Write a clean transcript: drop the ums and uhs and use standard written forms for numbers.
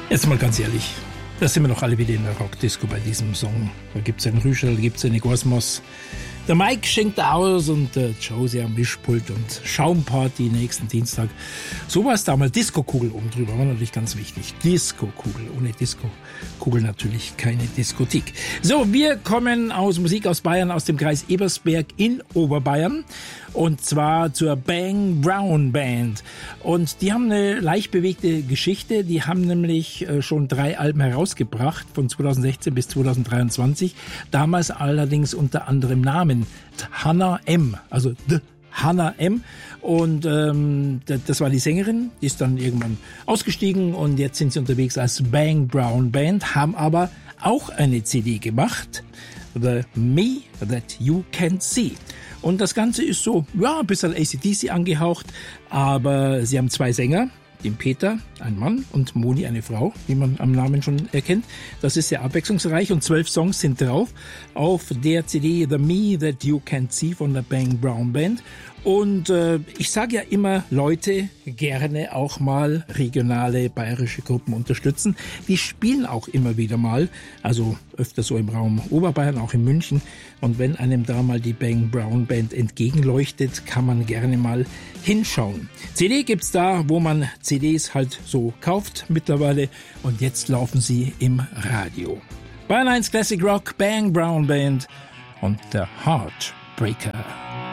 Jetzt mal ganz ehrlich, da sind wir doch alle wieder in der Rockdisco bei diesem Song. Da gibt's einen Rüschel, da gibt's eine Kosmos. Der Mike schenkt aus und der Josie am Mischpult und Schaumparty nächsten Dienstag. So war es damals. Disco-Kugel oben drüber, war natürlich ganz wichtig. Disco-Kugel, ohne Disco-Kugel natürlich keine Diskothek. So, wir kommen aus Musik aus Bayern, aus dem Kreis Ebersberg in Oberbayern. Und zwar zur Bang Brown Band. Und die haben eine leicht bewegte Geschichte. Die haben nämlich schon 3 Alben herausgebracht, von 2016 bis 2023. Damals allerdings unter anderem Namen. Hannah M., also The Hannah M. Und das war die Sängerin, die ist dann irgendwann ausgestiegen und jetzt sind sie unterwegs als Bang Brown Band, haben aber auch eine CD gemacht, The Me That You Can't See. Und das Ganze ist so, ja, ein bisschen AC/DC angehaucht, aber sie haben 2 Sänger, den Peter, ein Mann, und Moni, eine Frau, wie man am Namen schon erkennt. Das ist sehr abwechslungsreich und 12 Songs sind drauf auf der CD The Me That You Can't See von der Bang Brown Band. Und ich sage ja immer, Leute, gerne auch mal regionale bayerische Gruppen unterstützen. Die spielen auch immer wieder mal, also öfter so im Raum Oberbayern, auch in München. Und wenn einem da mal die Bang Brown Band entgegenleuchtet, kann man gerne mal hinschauen. CD gibt's da, wo man CDs halt so kauft mittlerweile. Und jetzt laufen sie im Radio. Bayern 1 Classic Rock, Bang Brown Band und der Heartbreaker.